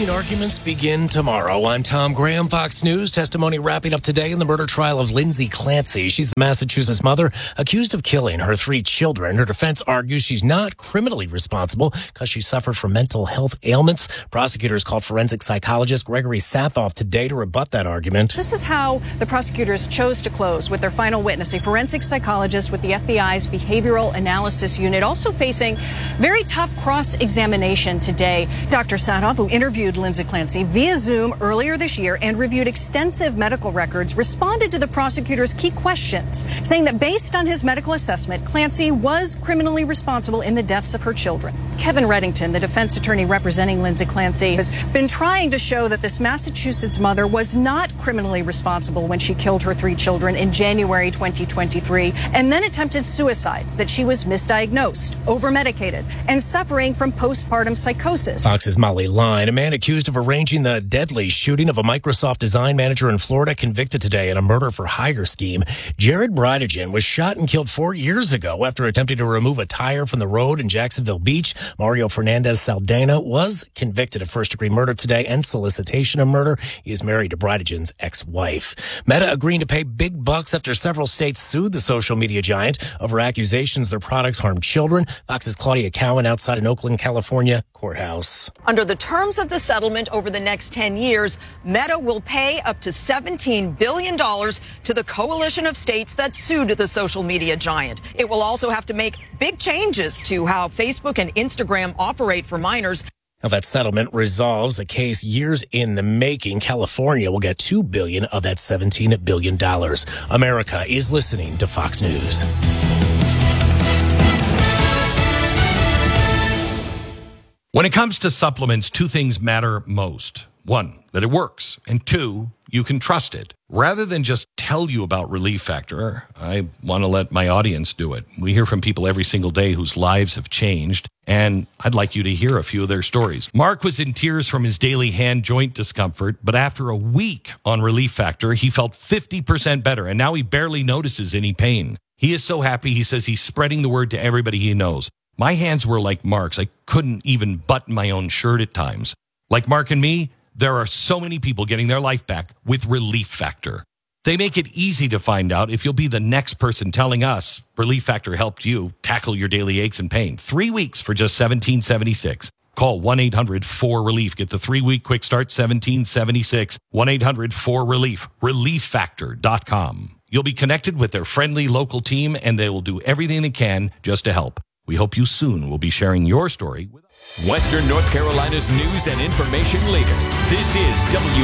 Closing arguments begin tomorrow. I'm Tom Graham, Fox News. Testimony wrapping up today in the murder trial of Lindsay Clancy. She's the Massachusetts mother accused of killing her 3 children. Her defense argues she's not criminally responsible because she suffered from mental health ailments. Prosecutors called forensic psychologist Gregory Sathoff today to rebut that argument. This is how the prosecutors chose to close with their final witness, a forensic psychologist with the FBI's Behavioral Analysis Unit, also facing very tough cross-examination today. Dr. Sathoff, who interviewed Lindsay Clancy via Zoom earlier this year and reviewed extensive medical records, responded to the prosecutor's key questions, saying that based on his medical assessment, Clancy was criminally responsible in the deaths of her children. Kevin Reddington, the defense attorney representing Lindsay Clancy, has been trying to show that this Massachusetts mother was not criminally responsible when she killed her 3 children in January 2023 and then attempted suicide, that she was misdiagnosed, over-medicated, and suffering from postpartum psychosis. Fox's Molly Line, a man accused of arranging the deadly shooting of a Microsoft design manager in Florida, convicted today in a murder for hire scheme. Jared Bridegen was shot and killed 4 years ago after attempting to remove a tire from the road in Jacksonville Beach. Mario Fernandez Saldana was convicted of first-degree murder today and solicitation of murder. He is married to Bridegen's ex-wife. Meta agreeing to pay big bucks after several states sued the social media giant over accusations their products harm children. Fox's Claudia Cowan outside an Oakland, California courthouse. Under the terms of the settlement over the next 10 years, Meta will pay up to $17 billion to the coalition of states that sued the social media giant. It will also have to make big changes to how Facebook and Instagram operate for minors. Now, that settlement resolves a case years in the making. California will get $2 billion of that $17 billion. America is listening to Fox News. When it comes to supplements, 2 things matter most. 1, that it works. And 2, you can trust it. Rather than just tell you about Relief Factor, I want to let my audience do it. We hear from people every single day whose lives have changed, and I'd like you to hear a few of their stories. Mark was in tears from his daily hand joint discomfort, but after a week on Relief Factor, he felt 50% better, and now he barely notices any pain. He is so happy, he says he's spreading the word to everybody he knows. My hands were like Mark's. I couldn't even button my own shirt at times. Like Mark and me, there are so many people getting their life back with Relief Factor. They make it easy to find out if you'll be the next person telling us Relief Factor helped you tackle your daily aches and pain. 3 weeks for just $17.76. Call 1-800-4RELIEF. Get the 3-week quick start, $17.76. 1-800-4RELIEF. ReliefFactor.com. You'll be connected with their friendly local team, and they will do everything they can just to help. We hope you soon will be sharing your story with us. Western North Carolina's news and information leader. This is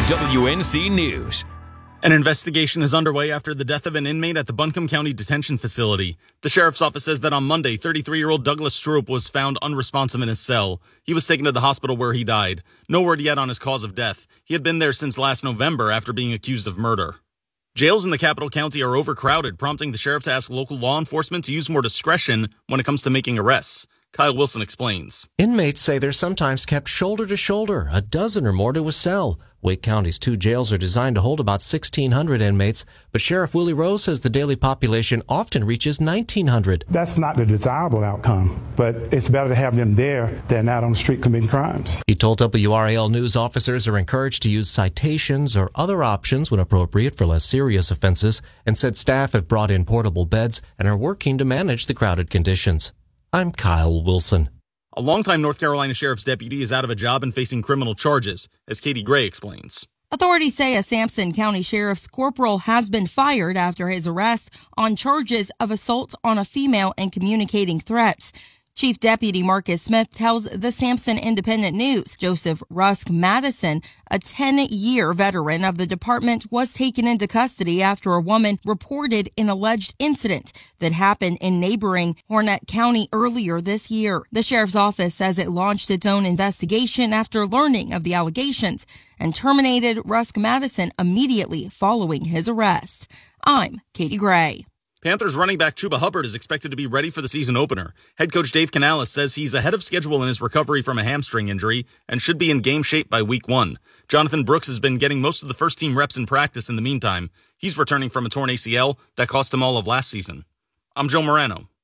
WWNC News. An investigation is underway after the death of an inmate at the Buncombe County Detention Facility. The sheriff's office says that on Monday, 33-year-old Douglas Stroop was found unresponsive in his cell. He was taken to the hospital where he died. No word yet on his cause of death. He had been there since last November after being accused of murder. Jails in the Capital County are overcrowded, prompting the sheriff to ask local law enforcement to use more discretion when it comes to making arrests. Kyle Wilson explains. Inmates say they're sometimes kept shoulder to shoulder, a dozen or more to a cell. Wake County's 2 jails are designed to hold about 1,600 inmates, but Sheriff Willie Rose says the daily population often reaches 1,900. That's not the desirable outcome, but it's better to have them there than out on the street committing crimes. He told WRAL News officers are encouraged to use citations or other options when appropriate for less serious offenses, and said staff have brought in portable beds and are working to manage the crowded conditions. I'm Kyle Wilson. A longtime North Carolina sheriff's deputy is out of a job and facing criminal charges, as Katie Gray explains. Authorities say a Sampson County sheriff's corporal has been fired after his arrest on charges of assault on a female and communicating threats. Chief Deputy Marcus Smith tells the Sampson Independent News Joseph Rusk Madison, a 10-year veteran of the department, was taken into custody after a woman reported an alleged incident that happened in neighboring Hornet County earlier this year. The sheriff's office says it launched its own investigation after learning of the allegations and terminated Rusk Madison immediately following his arrest. I'm Katie Gray. Panthers running back Chuba Hubbard is expected to be ready for the season opener. Head coach Dave Canales says he's ahead of schedule in his recovery from a hamstring injury and should be in game shape by week 1. Jonathan Brooks has been getting most of the first-team reps in practice in the meantime. He's returning from a torn ACL that cost him all of last season. I'm Joe Morano.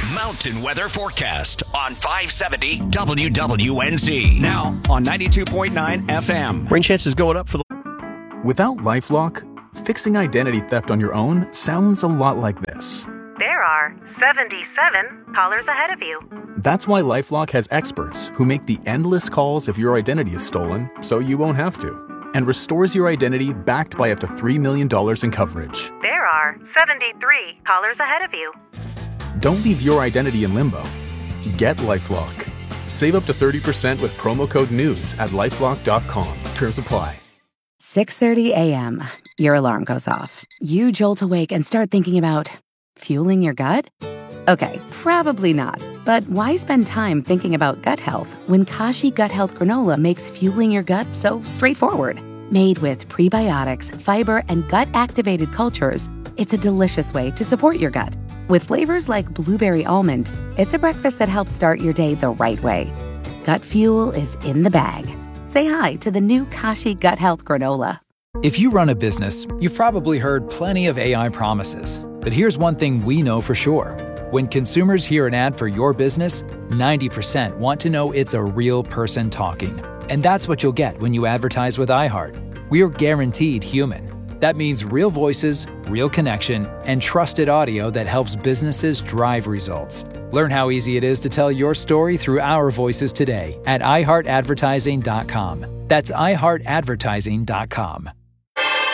Mountain weather forecast on 570 WWNZ. Now on 92.9 FM. Rain chances going up for the... Without LifeLock, fixing identity theft on your own sounds a lot like this. There are 77 callers ahead of you. That's why LifeLock has experts who make the endless calls if your identity is stolen so you won't have to, and restores your identity backed by up to $3 million in coverage. There are 73 callers ahead of you. Don't leave your identity in limbo. Get LifeLock. Save up to 30% with promo code NEWS at LifeLock.com. Terms apply. 6:30 a.m. Your alarm goes off. You jolt awake and start thinking about fueling your gut? Okay, probably not. But why spend time thinking about gut health when Kashi Gut Health Granola makes fueling your gut so straightforward? Made with prebiotics, fiber, and gut-activated cultures, it's a delicious way to support your gut. With flavors like blueberry almond, it's a breakfast that helps start your day the right way. Gut fuel is in the bag. Say hi to the new Kashi Gut Health Granola. If you run a business, you've probably heard plenty of AI promises. But here's one thing we know for sure. When consumers hear an ad for your business, 90% want to know it's a real person talking. And that's what you'll get when you advertise with iHeart. We're guaranteed human. That means real voices, real connection, and trusted audio that helps businesses drive results. Learn how easy it is to tell your story through our voices today at iHeartAdvertising.com. That's iHeartAdvertising.com.